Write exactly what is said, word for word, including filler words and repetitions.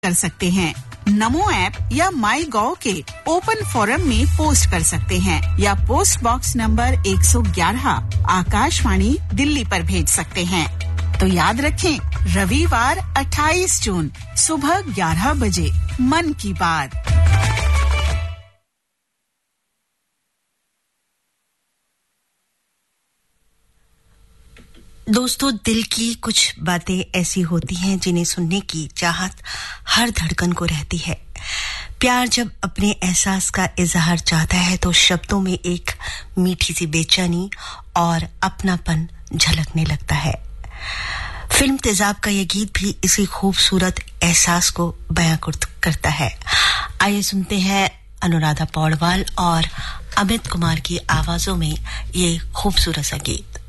कर सकते हैं। नमो ऐप या माई गॉव के ओपन फोरम में पोस्ट कर सकते हैं या पोस्ट बॉक्स नंबर एक सौ ग्यारह आकाशवाणी दिल्ली पर भेज सकते हैं। तो याद रखें, रविवार अट्ठाईस जून सुबह ग्यारह बजे मन की बात। दोस्तों, दिल की कुछ बातें ऐसी होती हैं जिन्हें सुनने की चाहत हर धड़कन को रहती है। प्यार जब अपने एहसास का इजहार चाहता है तो शब्दों में एक मीठी सी बेचैनी और अपनापन झलकने लगता है। फिल्म तेजाब का ये गीत भी इसी खूबसूरत एहसास को बयां करता है। आइए सुनते हैं अनुराधा पौडवाल और अमित कुमार की आवाजों में ये खूबसूरत सा गीत।